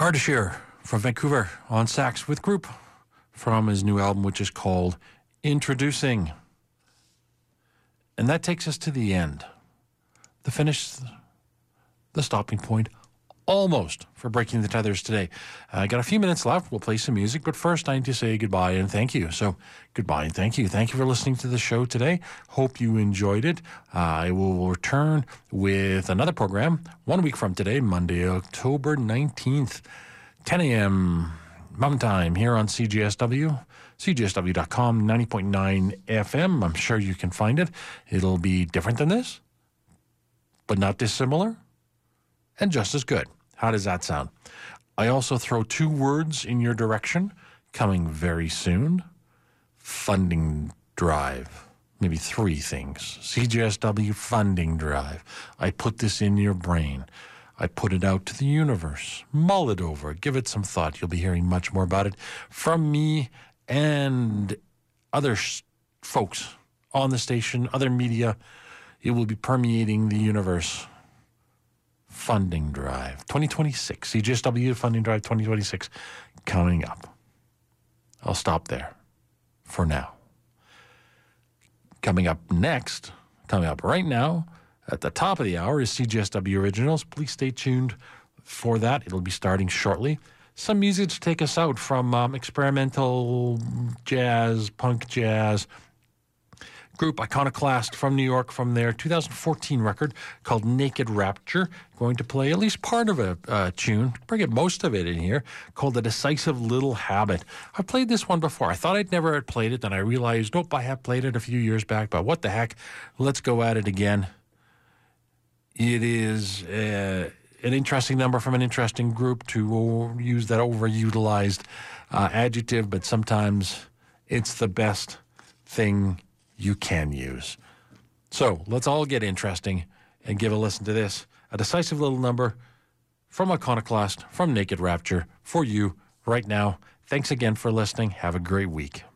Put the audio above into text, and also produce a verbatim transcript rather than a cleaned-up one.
Ardeshir from Vancouver on sax with group from his new album, which is called Introducing. And that takes us to the end, the finish, the stopping point, almost, for Breaking the Tethers today. I uh, got a few minutes left. We'll play some music, but first I need to say goodbye and thank you. So goodbye and thank you. Thank you for listening to the show today. Hope you enjoyed it. Uh, I will return with another program one week from today, Monday, October nineteenth, ten a.m. Mountain Time here on C G S W, C G S W dot com, ninety point nine F M. I'm sure you can find it. It'll be different than this, but not dissimilar, and just as good. How does that sound? I also throw two words in your direction coming very soon. Funding drive. Maybe three things. C G S W funding drive. I put this in your brain. I put it out to the universe. Mull it over. Give it some thought. You'll be hearing much more about it from me and other sh- folks on the station, other media. It will be permeating the universe. Funding drive twenty twenty-six, C G S W funding drive twenty twenty-six coming up. I'll stop there for now. Coming up next, coming up right now at the top of the hour is C G S W Originals. Please stay tuned for that. It'll be starting shortly. Some music to take us out from um, experimental jazz, punk jazz group Iconoclast from New York, from their two thousand fourteen record called Naked Rapture. Going to play at least part of a uh, tune, bring it most of it in here, called The Decisive Little Habit. I've played this one before. I thought I'd never had played it, then I realized, nope, I have played it a few years back, but what the heck, let's go at it again. It is uh, an interesting number from an interesting group, to use that overutilized uh, adjective, but sometimes it's the best thing you can use. So let's all get interesting and give a listen to this. A decisive little number from Iconoclast, from Naked Rapture, for you right now. Thanks again for listening. Have a great week.